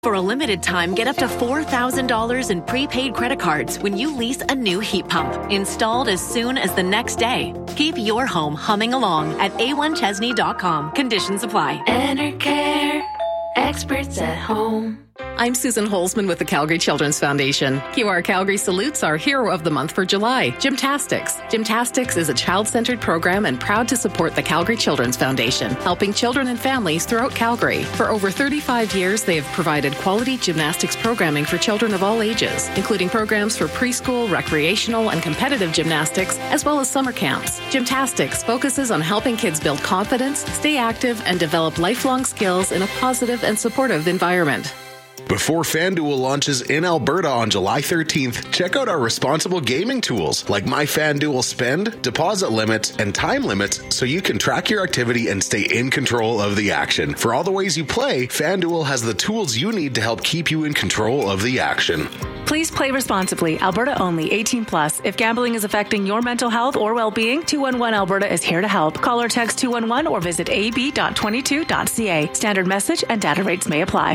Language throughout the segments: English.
For a limited time, get up to $4,000 in prepaid credit cards when you lease a new heat pump, installed as soon as the next day. Keep your home humming along at a1chesney.com. Conditions apply. Enercare, experts at home. I'm Susan Holzman with the Calgary Children's Foundation. QR Calgary salutes our hero of the month for July, Gymtastics. Gymtastics is a child-centered program and proud to support the Calgary Children's Foundation, helping children and families throughout Calgary. For over 35 years, they have provided quality gymnastics programming for children of all ages, including programs for preschool, recreational, and competitive gymnastics, as well as summer camps. Gymtastics focuses on helping kids build confidence, stay active, and develop lifelong skills in a positive and supportive environment. Before FanDuel launches in Alberta on July 13th, check out our responsible gaming tools like My FanDuel Spend, deposit limits, and time limits so you can track your activity and stay in control of the action. For all the ways you play, FanDuel has the tools you need to help keep you in control of the action. Please play responsibly. Alberta only. 18 plus. If gambling is affecting your mental health or well-being, 211 Alberta is here to help. Call or text 211 or visit ab.22.ca. Standard message and data rates may apply.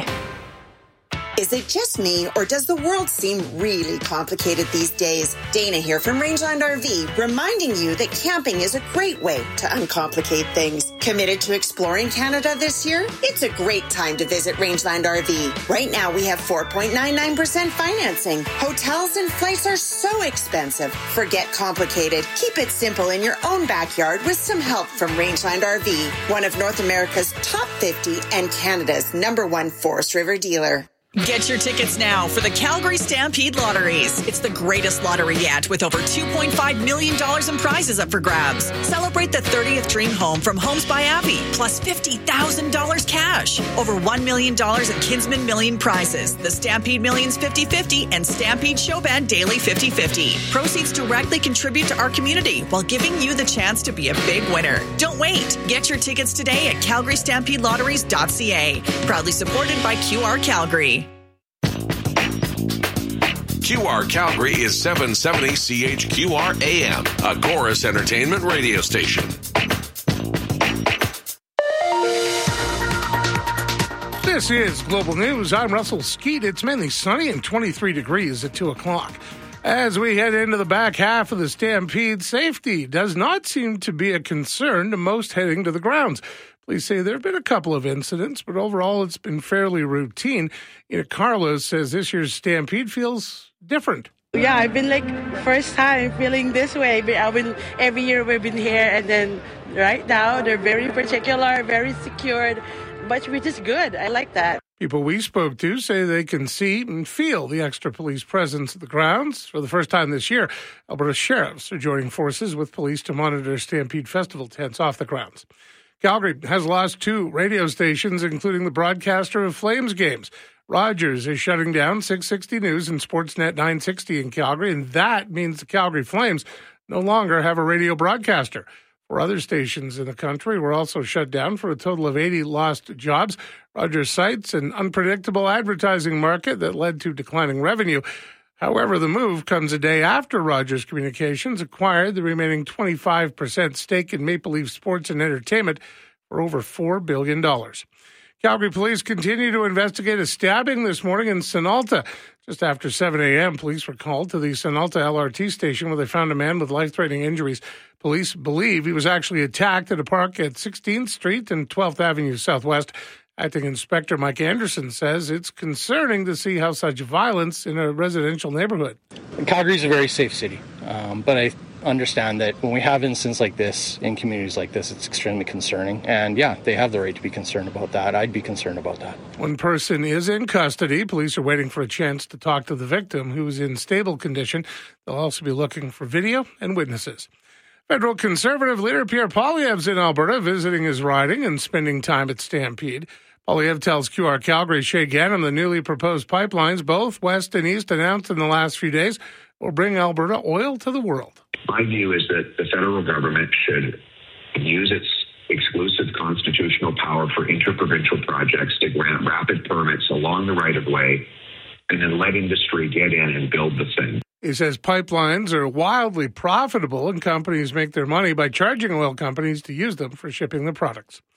Is it just me, or does the world seem really complicated these days? Dana here from Rangeland RV, reminding you that camping is a great way to uncomplicate things. Committed to exploring Canada this year? It's a great time to visit Rangeland RV. Right now, we have 4.99% financing. Hotels and flights are so expensive. Forget complicated. Keep it simple in your own backyard with some help from Rangeland RV, one of North America's top 50 and Canada's #1 Forest River dealer. Get your tickets now for the Calgary Stampede Lotteries. It's the greatest lottery yet, with over $2.5 million in prizes up for grabs. Celebrate the 30th dream home from Homes by Abbey, plus $50,000 cash. Over $1 million in Kinsman Million prizes. The Stampede Millions 50-50 and Stampede Showband Daily 50-50. Proceeds directly contribute to our community while giving you the chance to be a big winner. Don't wait. Get your tickets today at calgarystampedelotteries.ca. Proudly supported by QR Calgary. QR Calgary is 770 CHQR AM, a Chorus Entertainment radio station. This is Global News. I'm Russell Skeet. It's mainly sunny and 23 degrees at 2 o'clock. As we head into the back half of the Stampede, safety does not seem to be a concern to most heading to the grounds. Police say there have been a couple of incidents, but overall it's been fairly routine. Carlos says this year's Stampede feels different. Yeah, I've been first time feeling this way. Every year we've been here, and then right now they're very particular, very secured, which is good. I like that. People we spoke to say they can see and feel the extra police presence at the grounds. For the first time this year, Alberta sheriffs are joining forces with police to monitor Stampede Festival tents off the grounds. Calgary has lost 2 radio stations, including the broadcaster of Flames games. Rogers is shutting down 660 News and Sportsnet 960 in Calgary, and that means the Calgary Flames no longer have a radio broadcaster. 4 other stations in the country were also shut down for a total of 80 lost jobs. Rogers cites an unpredictable advertising market that led to declining revenue. However, the move comes a day after Rogers Communications acquired the remaining 25% stake in Maple Leaf Sports and Entertainment for over $4 billion. Calgary police continue to investigate a stabbing this morning in Sunalta. Just after 7 a.m., police were called to the Sunalta LRT station where they found a man with life-threatening injuries. Police believe he was actually attacked at a park at 16th Street and 12th Avenue Southwest. Acting Inspector Mike Anderson says it's concerning to see how such violence in a residential neighborhood. Calgary is a very safe city, but I understand that when we have incidents like this in communities like this, it's extremely concerning. And yeah, they have the right to be concerned about that. I'd be concerned about that. One person is in custody. Police are waiting for a chance to talk to the victim, who is in stable condition. They'll also be looking for video and witnesses. Federal Conservative leader Pierre Poilievre's in Alberta visiting his riding and spending time at Stampede. Poilievre tells QR Calgary Shay Ganem the newly proposed pipelines, both west and east, announced in the last few days, will bring Alberta oil to the world. My view is that the federal government should use its exclusive constitutional power for interprovincial projects to grant rapid permits along the right-of-way and then let industry get in and build the thing. He says pipelines are wildly profitable and companies make their money by charging oil companies to use them for shipping the products.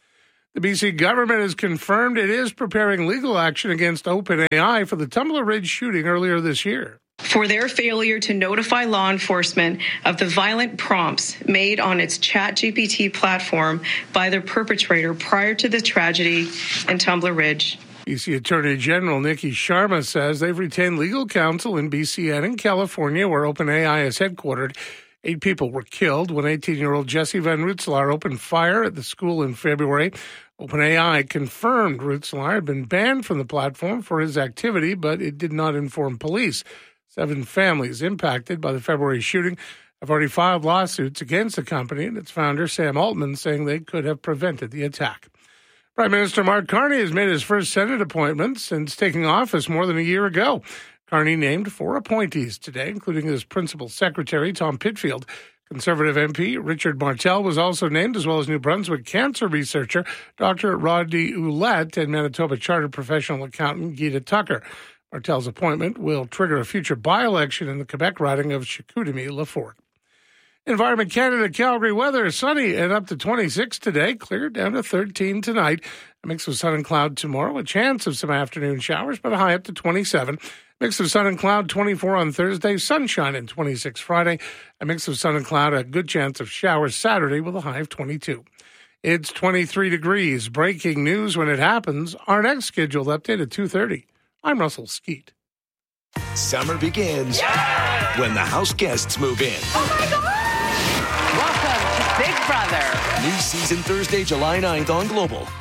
The BC government has confirmed it is preparing legal action against OpenAI for the Tumbler Ridge shooting earlier this year. For their failure to notify law enforcement of the violent prompts made on its ChatGPT platform by the perpetrator prior to the tragedy in Tumbler Ridge. BC Attorney General Nikki Sharma says they've retained legal counsel in BC and in California, where OpenAI is headquartered. 8 people were killed when 18-year-old Jesse Van Rootselaar opened fire at the school in February. OpenAI confirmed Rootselaar had been banned from the platform for his activity, but it did not inform police. 7 families impacted by the February shooting have already filed lawsuits against the company and its founder, Sam Altman, saying they could have prevented the attack. Prime Minister Mark Carney has made his first Senate appointment since taking office more than a year ago. Carney named 4 appointees today, including his principal secretary, Tom Pitfield. Conservative MP Richard Martel was also named, as well as New Brunswick cancer researcher Dr. Rodney Ouellette and Manitoba Chartered Professional Accountant Gita Tucker. Martel's appointment will trigger a future by-election in the Quebec riding of Chicoutimi-Lafort. Environment Canada Calgary weather, sunny and up to 26 today, clear down to 13 tonight. A mix of sun and cloud tomorrow, a chance of some afternoon showers, but a high up to 27. Mix of sun and cloud, 24 on Thursday, sunshine and 26 Friday. A mix of sun and cloud, a good chance of showers Saturday with a high of 22. It's 23 degrees. Breaking news when it happens. Our next scheduled update at 2:30. I'm Russell Skeet. Summer begins when the house guests move in. Oh my God! Welcome to Big Brother. New season Thursday, July 9th on Global.